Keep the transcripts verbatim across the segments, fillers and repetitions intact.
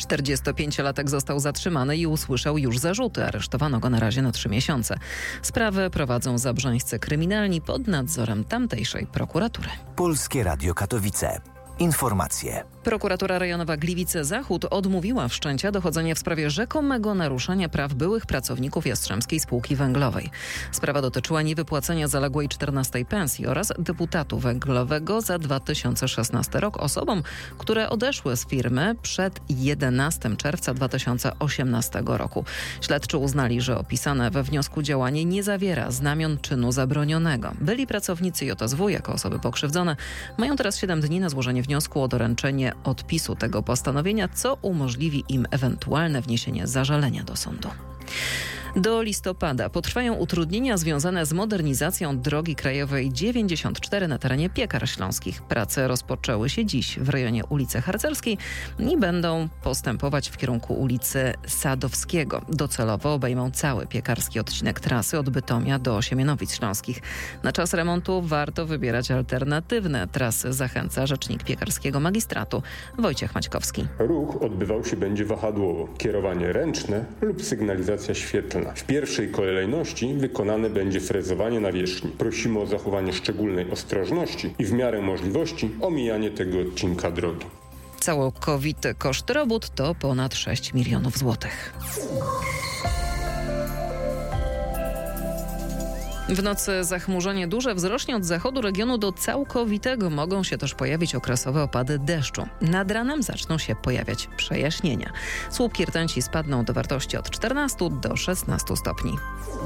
czterdziestopięciolatek został zatrzymany i usłyszał już zarzuty. Aresztowano go na razie na trzy miesiące. Sprawę prowadzą zabrzeńscy kryminalni pod nadzorem tamtejszej prokuratury. Polskie Radio Katowice. Informacje. Prokuratura rejonowa Gliwice-Zachód odmówiła wszczęcia dochodzenia w sprawie rzekomego naruszania praw byłych pracowników Jastrzębskiej Spółki Węglowej. Sprawa dotyczyła niewypłacenia zaległej czternastej pensji oraz deputatu węglowego za dwa tysiące szesnasty rok osobom, które odeszły z firmy przed jedenastego czerwca dwa tysiące osiemnastego roku. Śledczy uznali, że opisane we wniosku działanie nie zawiera znamion czynu zabronionego. Byli pracownicy J S W jako osoby pokrzywdzone mają teraz siedem dni na złożenie wniosku o doręczenie odpisu tego postanowienia, co umożliwi im ewentualne wniesienie zażalenia do sądu. Do listopada potrwają utrudnienia związane z modernizacją drogi krajowej dziewięćdziesiąt cztery na terenie Piekar Śląskich. Prace rozpoczęły się dziś w rejonie ulicy Harcerskiej i będą postępować w kierunku ulicy Sadowskiego. Docelowo obejmą cały piekarski odcinek trasy od Bytomia do Siemianowic Śląskich. Na czas remontu warto wybierać alternatywne trasy, zachęca rzecznik piekarskiego magistratu Wojciech Maćkowski. Ruch odbywał się będzie wahadłowo, kierowanie ręczne lub sygnalizacja świetlna. W pierwszej kolejności wykonane będzie frezowanie nawierzchni. Prosimy o zachowanie szczególnej ostrożności i w miarę możliwości omijanie tego odcinka drogi. Całkowity koszt robót to ponad sześć milionów złotych. W nocy zachmurzenie duże wzrośnie od zachodu regionu do całkowitego. Mogą się też pojawić okresowe opady deszczu. Nad ranem zaczną się pojawiać przejaśnienia. Słupki rtęci spadną do wartości od czternastu do szesnastu stopni.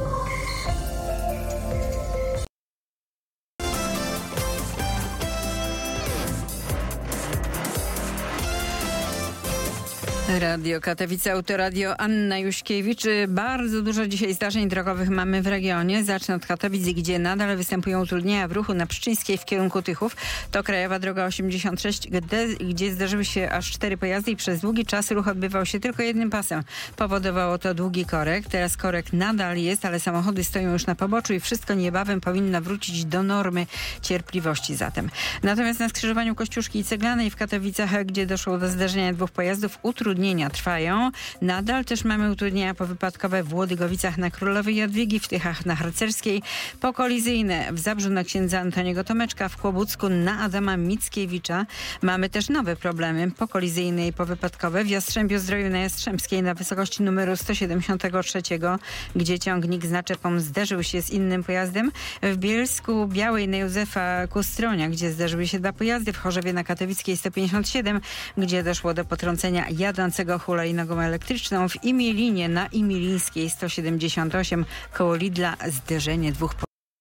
Radio Katowice, Autoradio, Anna Juśkiewicz. Bardzo dużo dzisiaj zdarzeń drogowych mamy w regionie. Zacznę od Katowic, gdzie nadal występują utrudnienia w ruchu na Pszczyńskiej w kierunku Tychów. To krajowa droga osiemdziesiąt sześć, gdzie, gdzie zdarzyły się aż cztery pojazdy i przez długi czas ruch odbywał się tylko jednym pasem. Powodowało to długi korek. Teraz korek nadal jest, ale samochody stoją już na poboczu i wszystko niebawem powinno wrócić do normy cierpliwości zatem. Natomiast na skrzyżowaniu Kościuszki i Ceglanej w Katowicach, gdzie doszło do zdarzenia dwóch pojazdów, utrudnienia trwają. Nadal też mamy utrudnienia powypadkowe w Łodygowicach na Królowej Jadwigi, w Tychach na Harcerskiej, pokolizyjne w Zabrzu na księdza Antoniego Tomeczka, w Kłobucku na Adama Mickiewicza. Mamy też nowe problemy pokolizyjne i powypadkowe w Jastrzębiu-Zdroju na Jastrzębskiej na wysokości numeru sto siedemdziesiąt trzy, gdzie ciągnik z naczepą zderzył się z innym pojazdem. W Bielsku Białej na Józefa Kustronia, gdzie zderzyły się dwa pojazdy. W Chorzowie na Katowickiej sto pięćdziesiąt siedem, gdzie doszło do potrącenia jadącego hulajnogą elektryczną. W Imielinie na Imilińskiej sto siedemdziesiąt osiem koło Lidla zderzenie dwóch.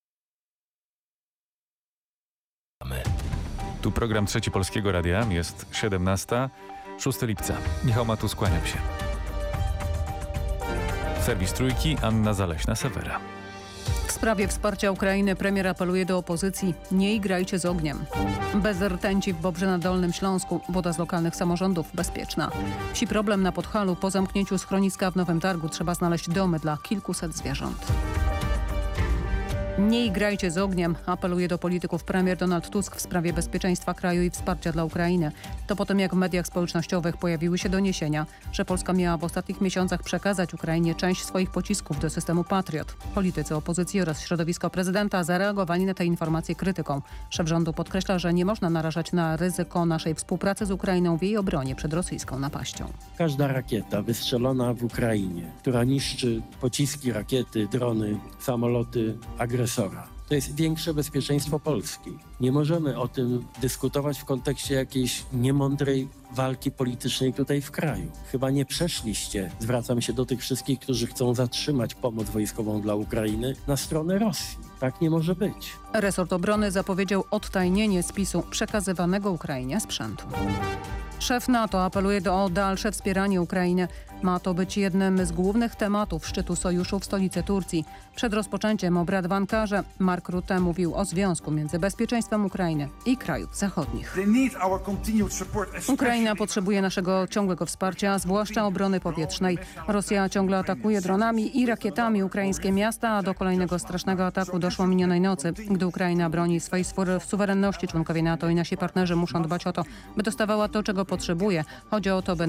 Tu program Trzeci Polskiego Radia. Jest siedemnasta, szóstego lipca. Michał Matus, kłaniam się. Serwis Trójki, Anna Zaleśna-Sewera. W sprawie wsparcia Ukrainy premier apeluje do opozycji: nie igrajcie z ogniem. Bez rtęci w Bobrze na Dolnym Śląsku. Woda z lokalnych samorządów bezpieczna. Wsi problem na Podhalu. Po zamknięciu schroniska w Nowym Targu trzeba znaleźć domy dla kilkuset zwierząt. Nie igrajcie z ogniem, apeluje do polityków premier Donald Tusk w sprawie bezpieczeństwa kraju i wsparcia dla Ukrainy. To po tym, jak w mediach społecznościowych pojawiły się doniesienia, że Polska miała w ostatnich miesiącach przekazać Ukrainie część swoich pocisków do systemu Patriot. Politycy opozycji oraz środowisko prezydenta zareagowali na te informacje krytyką. Szef rządu podkreśla, że nie można narażać na ryzyko naszej współpracy z Ukrainą w jej obronie przed rosyjską napaścią. Każda rakieta wystrzelona w Ukrainie, która niszczy pociski, rakiety, drony, samoloty agresywne, to jest większe bezpieczeństwo Polski. Nie możemy o tym dyskutować w kontekście jakiejś niemądrej walki politycznej tutaj w kraju. Chyba nie przeszliście, zwracam się do tych wszystkich, którzy chcą zatrzymać pomoc wojskową dla Ukrainy, na stronę Rosji. Tak nie może być. Resort obrony zapowiedział odtajnienie spisu przekazywanego Ukrainie sprzętu. Szef NATO apeluje do o dalsze wspieranie Ukrainy. Ma to być jednym z głównych tematów szczytu sojuszu w stolicy Turcji. Przed rozpoczęciem obrad w Ankarze Mark Rutte mówił o związku między bezpieczeństwem Ukrainy i krajów zachodnich. Ukraina potrzebuje naszego ciągłego wsparcia, zwłaszcza obrony powietrznej. Rosja ciągle atakuje dronami i rakietami ukraińskie miasta, a do kolejnego strasznego ataku doszło minionej nocy. Gdy Ukraina broni swojej suwerenności, członkowie NATO i nasi partnerzy muszą dbać o to, by dostawała to, czego potrzebuje. Chodzi o to, by